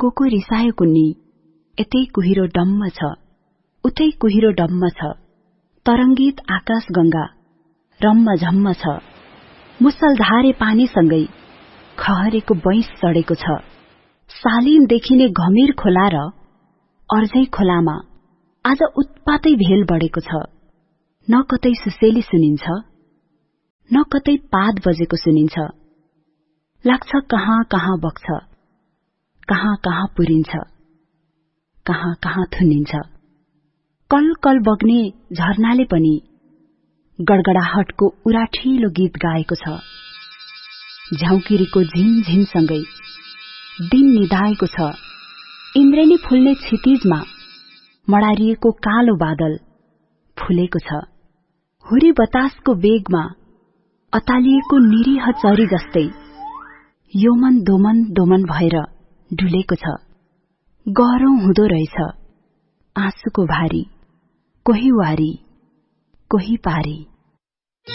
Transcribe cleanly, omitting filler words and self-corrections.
को रिसायो कुन्नी, यतै कुहिरो डम्म छ, उतै कुहिरो डम्म छ, तरंगित आकाश गंगा रम्म झम्म छ, मुसलधारे पानीसँगै खहरेको बैंस चढेको छ, सालिन देखिने घमिर खोला र अर्झै खोलामा आज उत्पातै भेल बढेको छ। न कतै सुसेली सुनिन्छ, न कतै पाद बजेको सुनिन्छ। लाग्छ कहाँ कहाँ बग्छ, कहाँ कहाँ पुरिन्छ, कहाँ कहाँ थुनिन्छ। कल कल बग्ने झरनाले पनि गडगडाहटको उराठिलो गीत गाएको छ। झ्याउकिरीको झिनझिनसँगै दिन निधाएको छ। इन्द्रेणी फुल्ने क्षितिजमा मडारिएको कालो बादल फुलेको छ। हुरी बतासको बेगमा अतालिएको निरीह चरी जस्तै योमन दोमन दोमन भएर डुलेको छ। गह्रौं हुँदो रहेछ आँसुको भारी, कोही वारी कोही पारी।